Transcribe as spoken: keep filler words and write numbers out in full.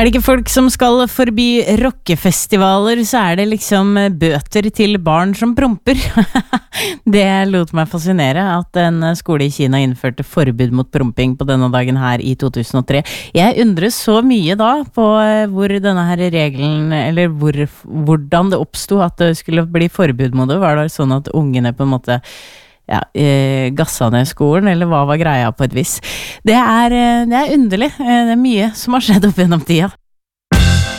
Er det ikke folk som skal forbi rockefestivaler, så er det liksom bøter til barn som promper. Det lot meg fascinere at en skole i Kina innførte forbud mot promping på denne dagen her i to tusen og tre. Jeg undres så mye da på hvor denne her regelen, eller hvor, hvordan det oppstod at det skulle bli forbud mot det. Var det sånn at ungene på en måte ja, eh, gassa ned skolen, eller hva var greia på et vis? Det er, det er underlig. Det er mye som har skjedd opp gjennom tida.